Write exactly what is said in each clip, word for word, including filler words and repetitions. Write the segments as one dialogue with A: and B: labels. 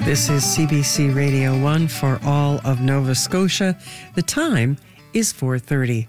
A: This is C B C Radio one for all of Nova Scotia. The time is four thirty.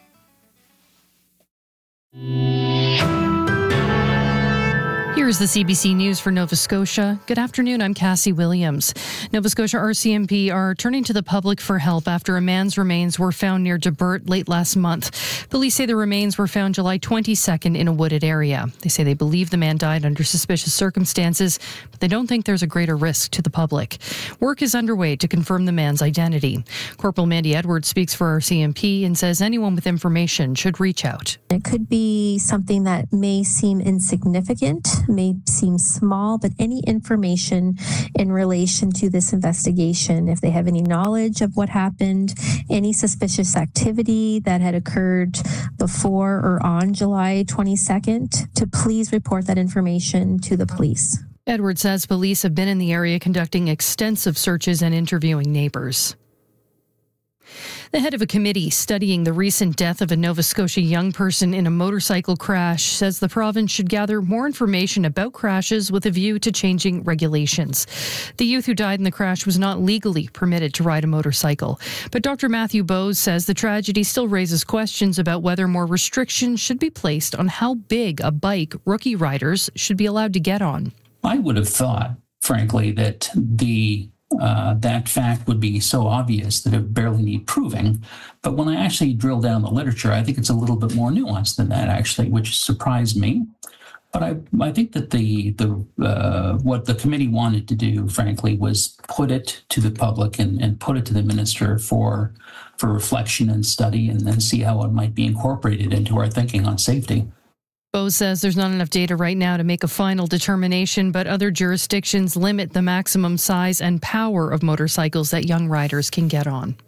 B: Here's the C B C News for Nova Scotia. Good afternoon, I'm Cassie Williams. Nova Scotia R C M P are turning to the public for help after a man's remains were found near Debert late last month. Police say the remains were found July twenty-second in a wooded area. They say they believe the man died under suspicious circumstances, but they don't think there's a greater risk to the public. Work is underway to confirm the man's identity. Corporal Mandy Edwards speaks for R C M P and says anyone with information should reach out.
C: It could be something that may seem insignificant, may seem small, but any information in relation to this investigation, if they have any knowledge of what happened, any suspicious activity that had occurred before or on July twenty-second, to please report that information to the police.
B: Edwards says police have been in the area conducting extensive searches and interviewing neighbors. The head of a committee studying the recent death of a Nova Scotia young person in a motorcycle crash says the province should gather more information about crashes with a view to changing regulations. The youth who died in the crash was not legally permitted to ride a motorcycle. But Doctor Matthew Bowes says the tragedy still raises questions about whether more restrictions should be placed on how big a bike rookie riders should be allowed to get on.
D: I would have thought, frankly, that the Uh, that fact would be so obvious that it barely need proving. But when I actually drill down the literature, I think it's a little bit more nuanced than that, actually, which surprised me. But I, I think that the the uh, what the committee wanted to do, frankly, was put it to the public and, and put it to the minister for for reflection and study, and then see how it might be incorporated into our thinking on safety.
B: Bowes says there's not enough data right now to make a final determination, but other jurisdictions limit the maximum size and power of motorcycles that young riders can get on.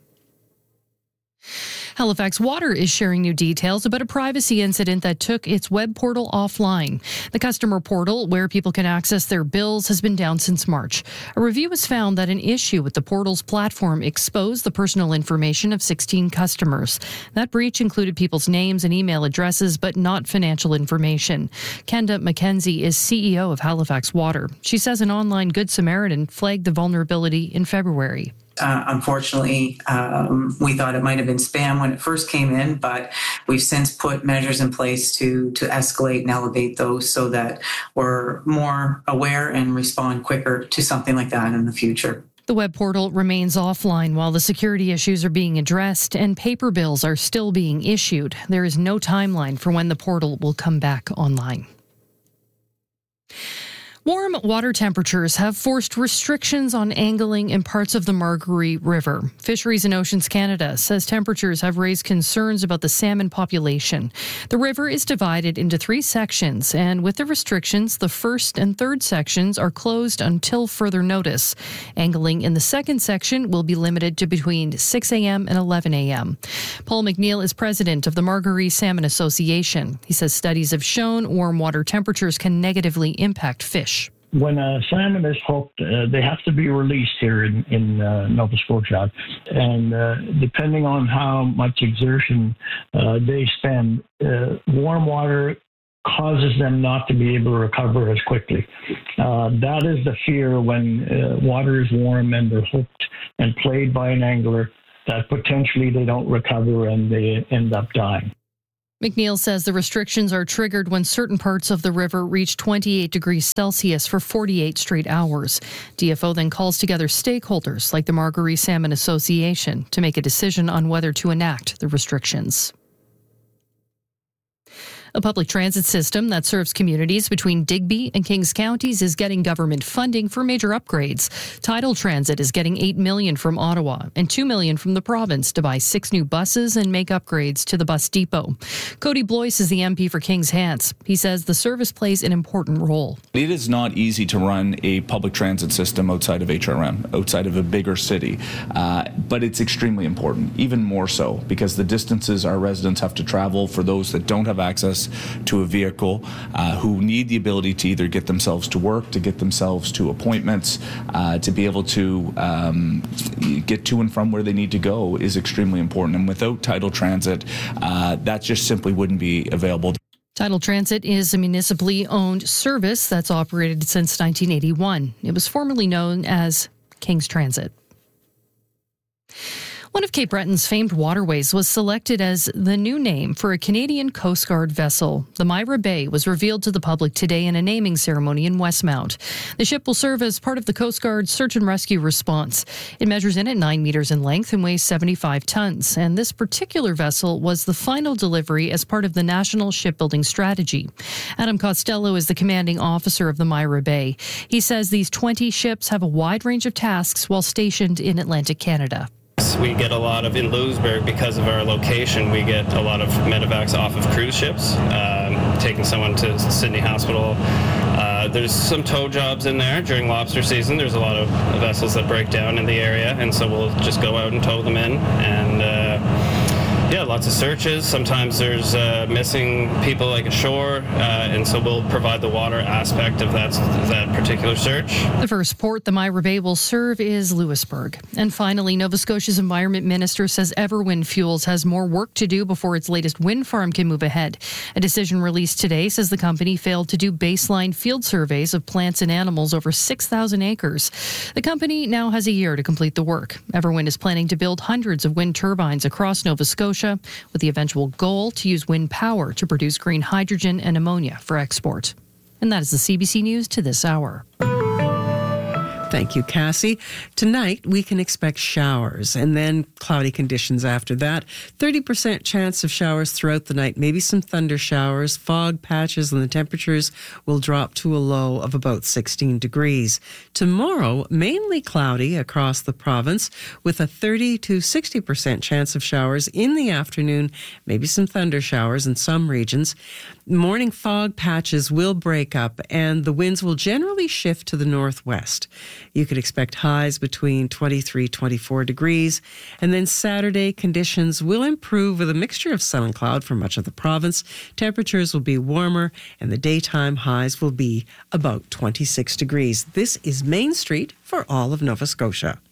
B: Halifax Water is sharing new details about a privacy incident that took its web portal offline. The customer portal, where people can access their bills, has been down since March. A review has found that an issue with the portal's platform exposed the personal information of sixteen customers. That breach included people's names and email addresses, but not financial information. Kenda McKenzie is C E O of Halifax Water. She says an online Good Samaritan flagged the vulnerability in February.
E: Uh, unfortunately, um, we thought it might have been spam when it first came in, but we've since put measures in place to to escalate and elevate those so that we're more aware and respond quicker to something like that in the future.
B: The web portal remains offline while the security issues are being addressed and paper bills are still being issued. There is no timeline for when the portal will come back online. Warm water temperatures have forced restrictions on angling in parts of the Margaree River. Fisheries and Oceans Canada says temperatures have raised concerns about the salmon population. The river is divided into three sections, and with the restrictions, the first and third sections are closed until further notice. Angling in the second section will be limited to between six a.m. and eleven a.m. Paul McNeil is president of the Margaree Salmon Association. He says studies have shown warm water temperatures can negatively impact fish.
F: When a salmon is hooked, uh, they have to be released here in, in uh, Nova Scotia. And uh, depending on how much exertion uh, they spend, uh, warm water causes them not to be able to recover as quickly. Uh, that is the fear when uh, water is warm and they're hooked and played by an angler, that potentially they don't recover and they end up dying.
B: McNeil says the restrictions are triggered when certain parts of the river reach twenty-eight degrees Celsius for forty-eight straight hours. D F O then calls together stakeholders like the Margaree Salmon Association to make a decision on whether to enact the restrictions. A public transit system that serves communities between Digby and Kings counties is getting government funding for major upgrades. Tidal Transit is getting eight million dollars from Ottawa and two million dollars from the province to buy six new buses and make upgrades to the bus depot. Cody Blois is the M P for Kings Hants. He says the service plays an important role.
G: It is not easy to run a public transit system outside of H R M, outside of a bigger city, uh, but it's extremely important, even more so, because the distances our residents have to travel for those that don't have access to a vehicle, uh, who need the ability to either get themselves to work, to get themselves to appointments, uh, to be able to um, get to and from where they need to go is extremely important. And without Tidal Transit, uh, that just simply wouldn't be available.
B: Tidal Transit is a municipally owned service that's operated since nineteen eighty-one. It was formerly known as King's Transit. One of Cape Breton's famed waterways was selected as the new name for a Canadian Coast Guard vessel. The Myra Bay was revealed to the public today in a naming ceremony in Westmount. The ship will serve as part of the Coast Guard search and rescue response. It measures in at nine meters in length and weighs seventy-five tons. And this particular vessel was the final delivery as part of the National Shipbuilding Strategy. Adam Costello is the commanding officer of the Myra Bay. He says these twenty ships have a wide range of tasks while stationed in Atlantic Canada.
H: We get a lot of, in Lewisburg, because of our location, we get a lot of medevacs off of cruise ships, um, taking someone to Sydney Hospital. Uh, there's some tow jobs in there during lobster season. There's a lot of vessels that break down in the area, and so we'll just go out and tow them in. And uh, yeah, lots of searches. Sometimes there's uh, missing people like ashore, uh, and so we'll provide the water aspect of that, that particular search.
B: The first port the Myra Bay will serve is Lewisburg. And finally, Nova Scotia's Environment Minister says Everwind Fuels has more work to do before its latest wind farm can move ahead. A decision released today says the company failed to do baseline field surveys of plants and animals over six thousand acres. The company now has a year to complete the work. Everwind is planning to build hundreds of wind turbines across Nova Scotia, with the eventual goal to use wind power to produce green hydrogen and ammonia for export. And that is the C B C News to this hour.
A: Thank you, Cassie. Tonight, we can expect showers and then cloudy conditions after that. thirty percent chance of showers throughout the night, maybe some thunder showers, fog patches, and the temperatures will drop to a low of about sixteen degrees. Tomorrow, mainly cloudy across the province with a thirty to sixty percent chance of showers in the afternoon, maybe some thunder showers in some regions. Morning fog patches will break up and the winds will generally shift to the northwest. You could expect highs between twenty-three, twenty-four degrees. And then Saturday, conditions will improve with a mixture of sun and cloud for much of the province. Temperatures will be warmer and the daytime highs will be about twenty-six degrees. This is Main Street for all of Nova Scotia.